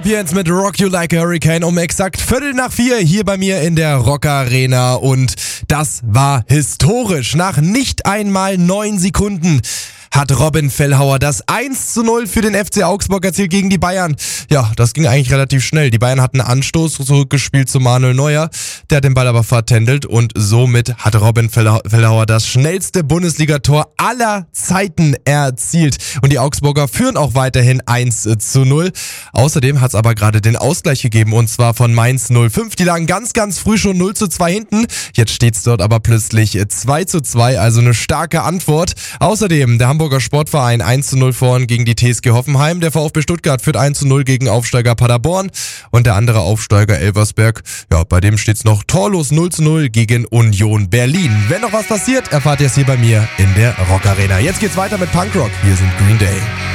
Wir jetzt mit Rock You Like a Hurricane um exakt 3:15 hier bei mir in der Rock Arena und das war historisch. Nach nicht einmal 9 Sekunden hat Robin Fellhauer das 1:0 für den FC Augsburg erzielt gegen die Bayern. Ja, das ging eigentlich relativ schnell. Die Bayern hatten einen Anstoß zurückgespielt zu Manuel Neuer. Der hat den Ball aber vertändelt und somit hat Robin Fellhauer das schnellste Bundesligator aller Zeiten erzielt. Und die Augsburger führen auch weiterhin 1:0. Außerdem hat es aber gerade den Ausgleich gegeben und zwar von Mainz 05. Die lagen ganz früh schon 0:2 hinten. Jetzt steht es dort aber plötzlich 2:2, also eine starke Antwort. Außerdem der Hamburger Sportverein 1:0 vorn gegen die TSG Hoffenheim. Der VfB Stuttgart führt 1:0 gegen Aufsteiger Paderborn. Und der andere Aufsteiger Elversberg, ja, bei dem steht's noch torlos 0:0 gegen Union Berlin. Wenn noch was passiert, erfahrt ihr es hier bei mir in der Rock Arena. Jetzt geht's weiter mit Punkrock. Hier sind Green Day.